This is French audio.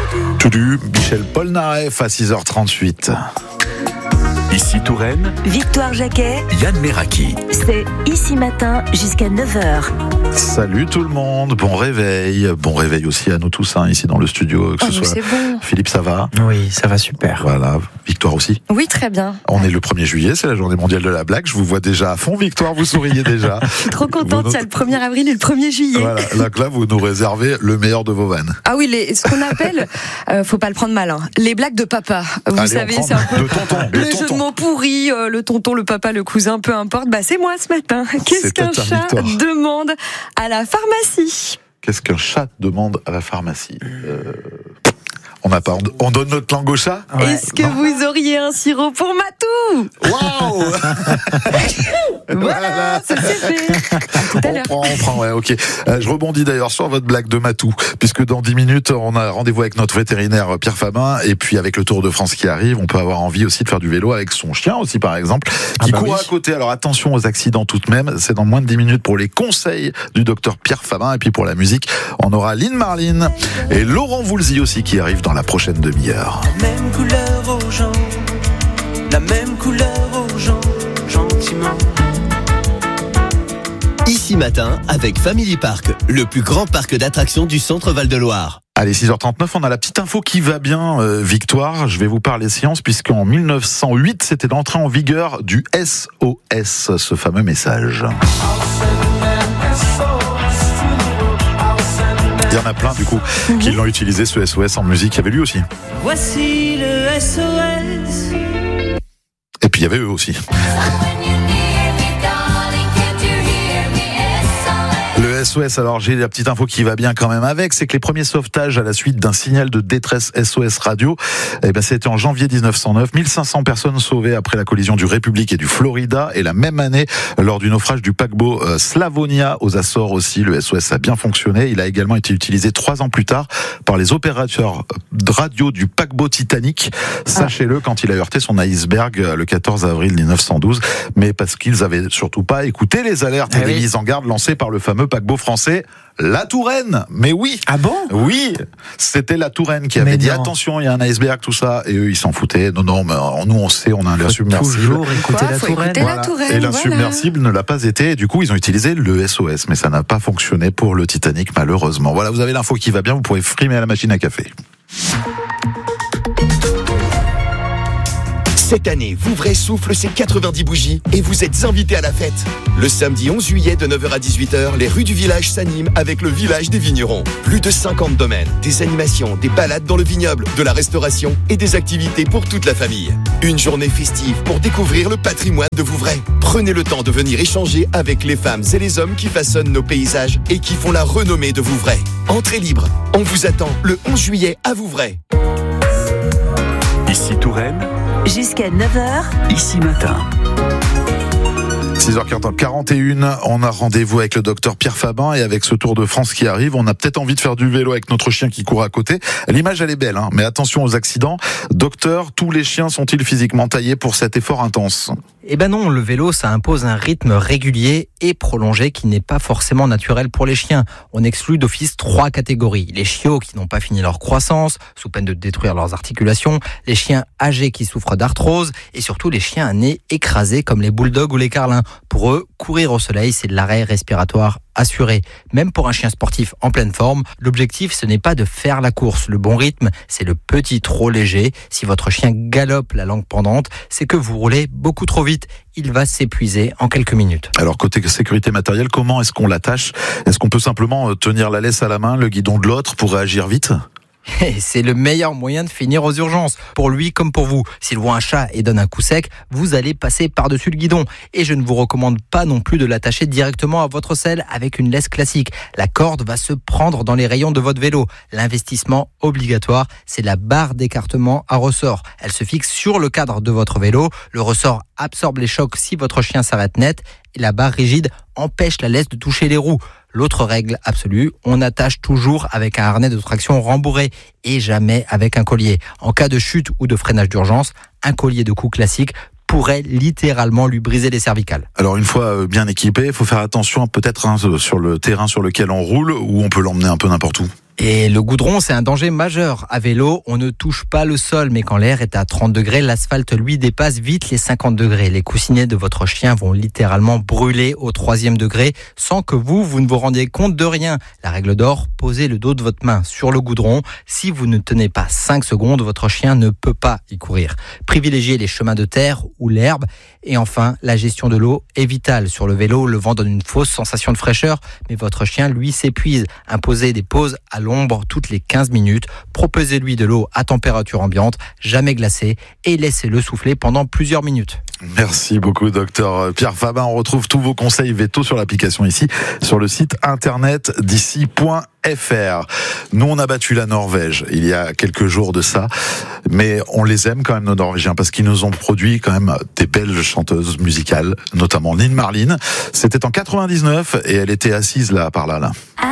Tout du Michel Polnareff à 6h38. Ici Touraine, Victoire Jacquet, Yann Meraki. c'est Ici Matin jusqu'à 9h. Salut tout le monde, bon réveil aussi à nous tous ici dans le studio, que ce soit c'est bon. Philippe, ça va? Oui, ça va super. Voilà, Victoire aussi. Oui, très bien. On est le 1er juillet, c'est la journée mondiale de la blague, je vous vois déjà à fond, Victoire, vous souriez déjà. Je suis trop contente, il y a le 1er avril et le 1er juillet. Voilà, là vous nous réservez le meilleur de vos vannes. Ah oui, ce qu'on appelle, faut pas le prendre mal, hein, les blagues de papa. Vous Allez, savez, on c'est un prend peu de tonton, le jeu de mots pourri, le tonton, le papa, le cousin, peu importe. C'est moi ce matin. Qu'est-ce C'était qu'un ta chat victoire. demande à la pharmacie? Qu'est-ce qu'un chat demande à la pharmacie? On donne notre langue au chat? Ouais. Est-ce que vous auriez un sirop pour Matou? Waouh! Voilà, ça c'est fait. Tout à l'heure. On prend, ouais, ok. Je rebondis d'ailleurs sur votre blague de Matou, puisque dans 10 minutes, on a rendez-vous avec notre vétérinaire Pierre Fabin, et puis avec le Tour de France qui arrive, on peut avoir envie aussi de faire du vélo avec son chien aussi, par exemple, qui court à côté. Alors attention aux accidents tout de même, c'est dans moins de 10 minutes pour les conseils du docteur Pierre Fabin, et puis pour la musique, on aura Lynn Marlin et Laurent Voulzy aussi qui arrivent dans la prochaine demi-heure. La même couleur aux gens, la même couleur aux gens, gentiment. Ici Matin avec Family Park, le plus grand parc d'attractions du centre Val-de-Loire. Allez, 6h39, on a la petite info qui va bien, Victoire. Je vais vous parler science, puisqu'en 1908, c'était l'entrée en vigueur du SOS, ce fameux message. Il y en a plein, du coup, qui l'ont utilisé, ce SOS en musique. Il y avait lui aussi. Voici le SOS. Et puis il y avait eux aussi. Le SOS, alors j'ai la petite info qui va bien quand même avec, c'est que les premiers sauvetages à la suite d'un signal de détresse SOS radio, c'était en janvier 1909, 1500 personnes sauvées après la collision du République et du Florida, et la même année, lors du naufrage du paquebot Slavonia aux Açores aussi, le SOS a bien fonctionné. Il a également été utilisé 3 ans plus tard par les opérateurs de radio du paquebot Titanic, sachez-le, quand il a heurté son iceberg le 14 avril 1912, mais parce qu'ils avaient surtout pas écouté les alertes et les mises en garde lancées par le fameux paquebot français, la Touraine. Mais oui. Ah bon? Oui, c'était la Touraine qui avait dit attention, il y a un iceberg, tout ça, et eux ils s'en foutaient. Non, mais nous on sait, on a un submersible. Toujours écouter la Faut Touraine. écouter la Touraine, Et voilà. l'insubmersible ne l'a pas été, et du coup ils ont utilisé le SOS, mais ça n'a pas fonctionné pour le Titanic malheureusement. Voilà, vous avez l'info qui va bien, vous pourrez frimer à la machine à café. Cette année, Vouvray souffle ses 90 bougies et vous êtes invités à la fête. Le samedi 11 juillet de 9h à 18h, les rues du village s'animent avec le village des vignerons. Plus de 50 domaines, des animations, des balades dans le vignoble, de la restauration et des activités pour toute la famille. Une journée festive pour découvrir le patrimoine de Vouvray. Prenez le temps de venir échanger avec les femmes et les hommes qui façonnent nos paysages et qui font la renommée de Vouvray. Entrée libre, on vous attend le 11 juillet à Vouvray. Ici Touraine, Jusqu'à 9h, Ici Matin. 6h41, on a rendez-vous avec le docteur Pierre Fabin, et avec ce Tour de France qui arrive, on a peut-être envie de faire du vélo avec notre chien qui court à côté. L'image elle est belle, mais attention aux accidents. Docteur, tous les chiens sont-ils physiquement taillés pour cet effort intense? Eh ben non, le vélo, ça impose un rythme régulier et prolongé qui n'est pas forcément naturel pour les chiens. On exclut d'office 3 catégories. Les chiots qui n'ont pas fini leur croissance, sous peine de détruire leurs articulations, les chiens âgés qui souffrent d'arthrose, et surtout les chiens à nez écrasé comme les bulldogs ou les carlins. Pour eux, courir au soleil, c'est de l'arrêt respiratoire assuré. Même pour un chien sportif en pleine forme, l'objectif, ce n'est pas de faire la course. Le bon rythme, c'est le petit trot léger. Si votre chien galope la langue pendante, c'est que vous roulez beaucoup trop vite. Il va s'épuiser en quelques minutes. Alors côté sécurité matérielle, comment est-ce qu'on l'attache? Est-ce qu'on peut simplement tenir la laisse à la main, le guidon de l'autre pour réagir vite? Et c'est le meilleur moyen de finir aux urgences, pour lui comme pour vous. S'il voit un chat et donne un coup sec, vous allez passer par-dessus le guidon. Et je ne vous recommande pas non plus de l'attacher directement à votre selle avec une laisse classique. La corde va se prendre dans les rayons de votre vélo. L'investissement obligatoire, c'est la barre d'écartement à ressort. Elle se fixe sur le cadre de votre vélo. Le ressort absorbe les chocs si votre chien s'arrête net. Et la barre rigide empêche la laisse de toucher les roues. L'autre règle absolue, on attache toujours avec un harnais de traction rembourré et jamais avec un collier. En cas de chute ou de freinage d'urgence, un collier de cou classique pourrait littéralement lui briser les cervicales. Alors une fois bien équipé, il faut faire attention peut-être sur le terrain sur lequel on roule, ou on peut l'emmener un peu n'importe où. Et le goudron, c'est un danger majeur. À vélo, on ne touche pas le sol, mais quand l'air est à 30 degrés, l'asphalte, lui, dépasse vite les 50 degrés. Les coussinets de votre chien vont littéralement brûler au 3e degré sans que vous ne vous rendiez compte de rien. La règle d'or, posez le dos de votre main sur le goudron. Si vous ne tenez pas 5 secondes, votre chien ne peut pas y courir. Privilégiez les chemins de terre ou l'herbe. Et enfin, la gestion de l'eau est vitale. Sur le vélo, le vent donne une fausse sensation de fraîcheur, mais votre chien, lui, s'épuise. Imposez des pauses à l'ombre toutes les 15 minutes. Proposez-lui de l'eau à température ambiante, jamais glacée, et laissez-le souffler pendant plusieurs minutes. Merci beaucoup, docteur Pierre Fabin. On retrouve tous vos conseils véto sur l'application ici, sur le site internet d'ici.fr. Nous, on a battu la Norvège il y a quelques jours de ça, mais on les aime quand même, nos Norvégiens, parce qu'ils nous ont produit quand même des belles chanteuses musicales, notamment Lynn Marlin. C'était en 99 et elle était assise là, par là.